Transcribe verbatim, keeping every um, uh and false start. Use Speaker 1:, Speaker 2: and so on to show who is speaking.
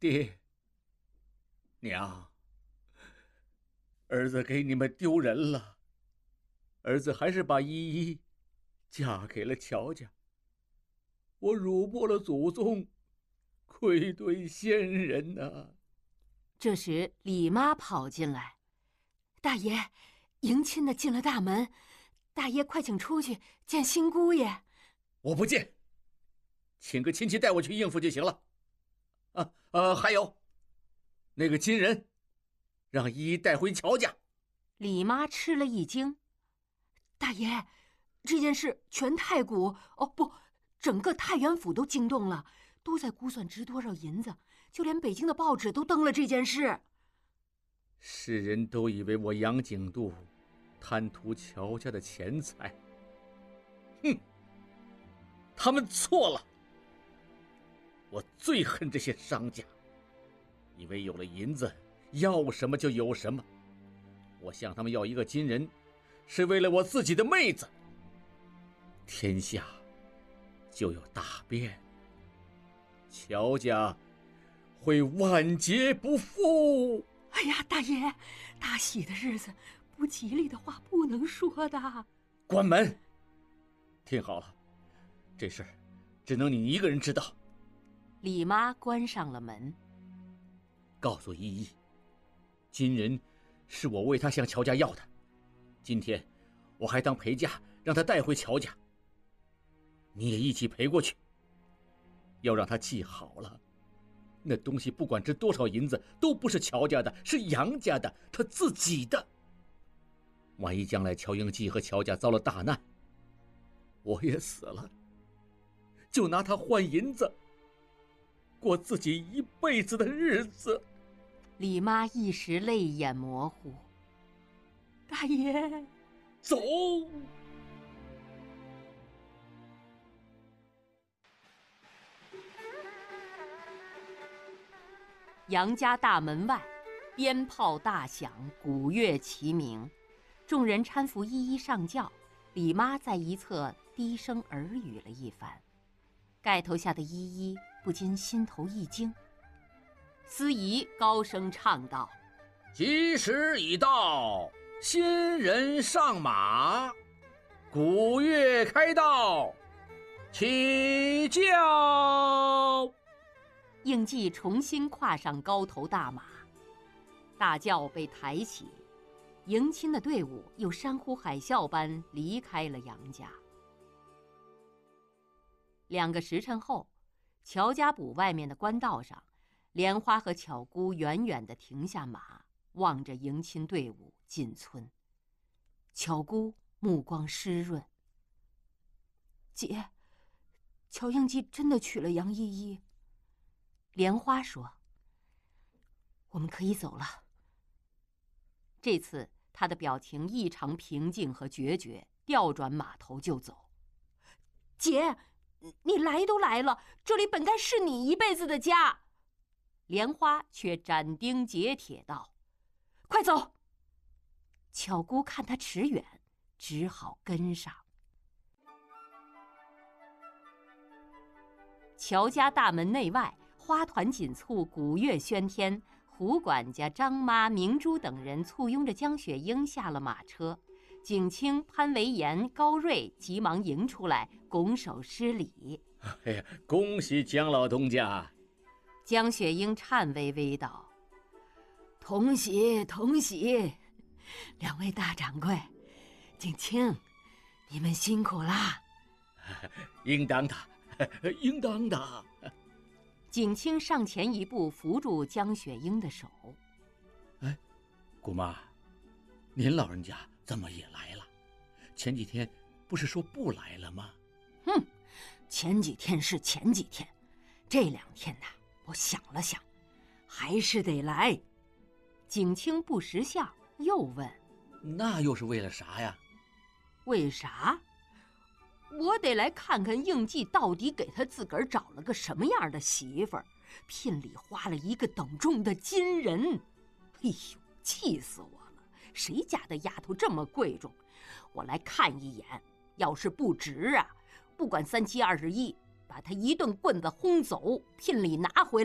Speaker 1: 爹娘，儿子给你们丢人了，儿子还是把依依嫁给了乔家，我辱没了祖宗，愧对先人呐、啊！
Speaker 2: 这时李妈跑进来，大爷，迎亲的进了大门，大爷快请出去见新姑爷。
Speaker 1: 我不见，请个亲戚带我去应付就行了。啊呃，还有，那个金人，让依依带回乔家。
Speaker 2: 李妈吃了一惊，大爷，这件事全太谷，哦不，整个太原府都惊动了，都在估算值多少银子，就连北京的报纸都登了这件事。
Speaker 1: 世人都以为我杨景度贪图乔家的钱财，哼，他们错了。我最恨这些商家，以为有了银子，要什么就有什么。我向他们要一个金人，是为了我自己的妹子。天下就有大变，乔家会万劫不复。
Speaker 2: 哎呀，大爷，大喜的日子，不吉利的话不能说的。
Speaker 1: 关门！听好了，这事儿只能你一个人知道。
Speaker 2: 李妈关上了门，
Speaker 1: 告诉依依，金人是我为她向乔家要的，今天我还当陪嫁，让她带回乔家。你也一起陪过去，要让她记好了，那东西不管值多少银子，都不是乔家的，是杨家的，她自己的。万一将来乔英记和乔家遭了大难，我也死了，就拿它换银子，过自己一辈子的日子。
Speaker 2: 李妈一时泪眼模糊。大爷，
Speaker 1: 走！
Speaker 2: 杨家大门外，鞭炮大响，鼓乐齐鸣，众人搀扶依依上轿。李妈在一侧低声耳语了一番，盖头下的依依不禁心头一惊。司仪高声唱道：“
Speaker 1: 吉时已到，新人上马，鼓乐开道，起轿。”
Speaker 2: 应季重新跨上高头大马，大轿被抬起，迎亲的队伍又山呼海啸般离开了杨家。两个时辰后，乔家堡外面的官道上，莲花和巧姑远远地停下马，望着迎亲队伍进村。巧姑目光湿润：“姐，乔应季真的娶了杨依依。”莲花说：“我们可以走了。”这次他的表情异常平静和决绝，调转马头就走。“姐，你来都来了，这里本该是你一辈子的家。”莲花却斩钉截铁道：“快走！”巧姑看他迟远，只好跟上。乔家大门内外，花团锦簇，鼓乐喧天。胡管家、张妈、明珠等人簇拥着江雪英下了马车，景清、潘维言、高瑞急忙迎出来，拱手施礼：“
Speaker 1: 哎呀，恭喜江老东家！”
Speaker 2: 江雪英颤巍巍道：“同喜同喜，两位大掌柜，景清，你们辛苦啦！”“
Speaker 1: 应当的，应当的。”
Speaker 2: 景清上前一步，扶住江雪英的手。
Speaker 1: “哎，姑妈，您老人家怎么也来了？前几天不是说不来了吗？”“
Speaker 2: 哼，前几天是前几天，这两天呐，我想了想，还是得来。”景清不识相，又问：“
Speaker 1: 那又是为了啥呀？”“
Speaker 2: 为啥？我得来看看应季到底给他自个儿找了个什么样的媳妇儿，聘礼花了一个等重的金人。哎呦，气死我了！谁家的丫头这么贵重？我来看一眼，要是不值啊，不管三七二十一，把他一顿棍子轰走，聘礼拿回来。”